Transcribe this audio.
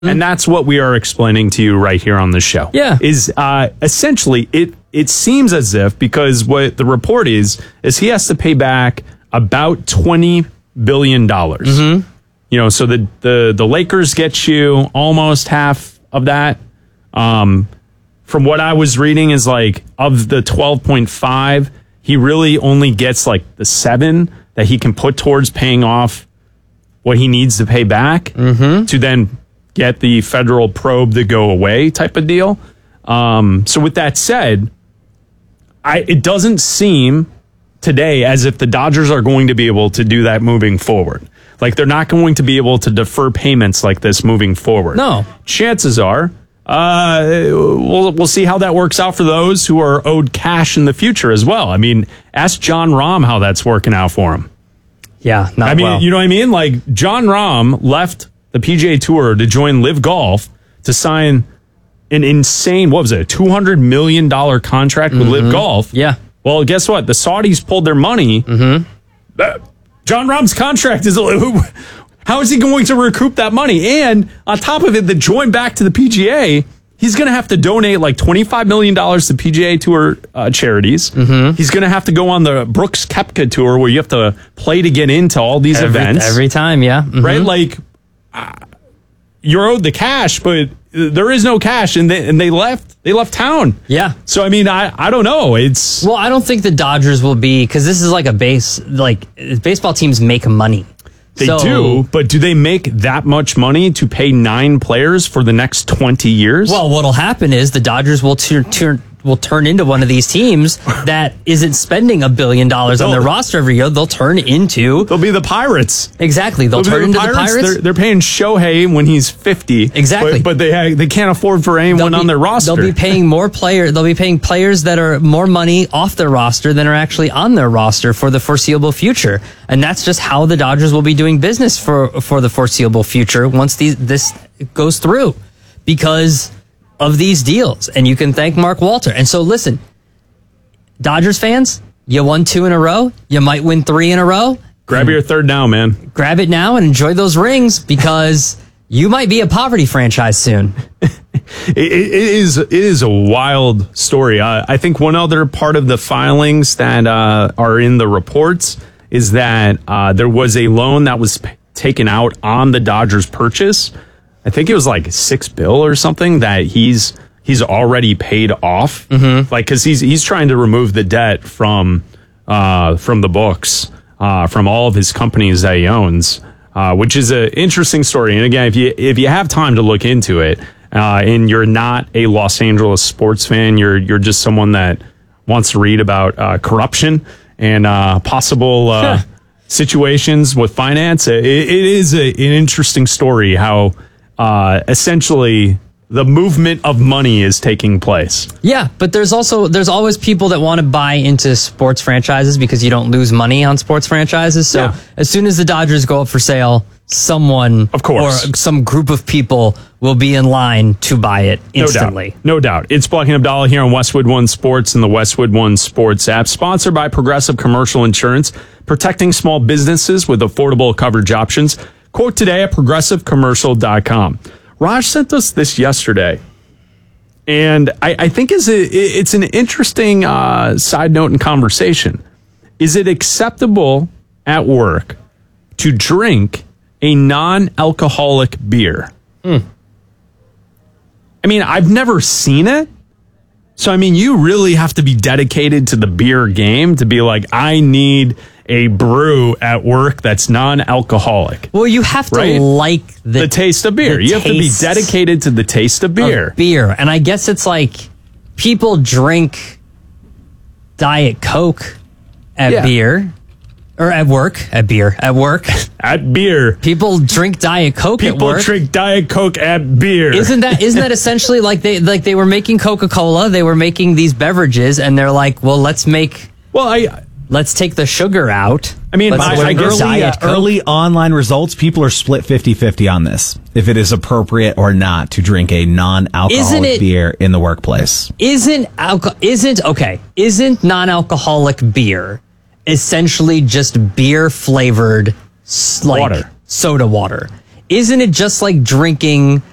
And that's what we are explaining to you right here on the show. Yeah. Is essentially, it seems as if, because what the report is he has to pay back about $20 billion. Mm-hmm. You know, so the Lakers get you almost half of that. From what I was reading is like, of the 12.5, he really only gets like the 7 that he can put towards paying off what he needs to pay back to then get the federal probe to go away type of deal. So with that said, it doesn't seem today as if the Dodgers are going to be able to do that moving forward. Like, they're not going to be able to defer payments like this moving forward. No. Chances are, we'll see how that works out for those who are owed cash in the future as well. I mean, ask John Rahm how that's working out for him. Yeah, you know what I mean? Like, John Rahm left the PGA Tour to join Live Golf to sign an insane, what was it, a $200 million contract with Live Golf. Yeah. Well, guess what? The Saudis pulled their money. John Rahm's contract is... How is he going to recoup that money? And on top of it, the join back to the PGA, he's going to have to donate like $25 million to PGA Tour charities. He's going to have to go on the Brooks Koepka Tour where you have to play to get into all these events. Every time, yeah. Right? Like, you're owed the cash, but there is no cash, and they left town. Yeah. So, I mean, I don't know. Well, I don't think the Dodgers will be, because this is like baseball teams make money. They do, but do they make that much money to pay 9 players for the next 20 years? Well, what'll happen is the Dodgers will turn into one of these teams that isn't spending $1 billion on their roster every year. They'll be the Pirates. Exactly. They'll turn into the Pirates. They're paying Shohei when he's 50. Exactly. But they can't afford for anyone on their roster. They'll be paying more players. They'll be paying players that are more money off their roster than are actually on their roster for the foreseeable future. And that's just how the Dodgers will be doing business for the foreseeable future once this goes through, because of these deals. And you can thank Mark Walter. And so listen, Dodgers fans, you won 2 in a row. You might win 3 in a row. Grab your third now, man. Grab it now and enjoy those rings, because you might be a poverty franchise soon. It is a wild story. I think one other part of the filings that are in the reports is that there was a loan that was taken out on the Dodgers purchase. I think it was like $6 billion or something that he's already paid off. Like, because he's trying to remove the debt from the books, from all of his companies that he owns, which is an interesting story. And again, if you have time to look into it, and you're not a Los Angeles sports fan, you're just someone that wants to read about corruption and possible situations with finance, it is an interesting story how essentially the movement of money is taking place. Yeah, but there's always people that want to buy into sports franchises because you don't lose money on sports franchises. So as soon as the Dodgers go up for sale, someone, of course, or some group of people will be in line to buy it instantly. No doubt. It's Black and Abdallah here on Westwood One Sports and the Westwood One Sports app, sponsored by Progressive Commercial Insurance, protecting small businesses with affordable coverage options. Quote today at progressivecommercial.com. Raj sent us this yesterday, and I think it's an interesting side note and conversation. Is it acceptable at work to drink a non-alcoholic beer? I mean, I've never seen it. So, I mean, you really have to be dedicated to the beer game to be like, I need a brew at work that's non-alcoholic. Well, you have to like the taste of beer. You have to be dedicated to the taste of beer. And I guess it's like people drink Diet Coke at beer. Or at work. At beer. At work. At beer. People drink Diet Coke at work. People drink Diet Coke at beer. Isn't that essentially like they were making Coca-Cola, they were making these beverages, and they're like, well, let's take the sugar out. I mean, I guess early online results, people are split 50-50 on this, if it is appropriate or not to drink a non-alcoholic beer in the workplace. Isn't non-alcoholic beer essentially just beer flavored like water, soda water? Isn't it just like drinking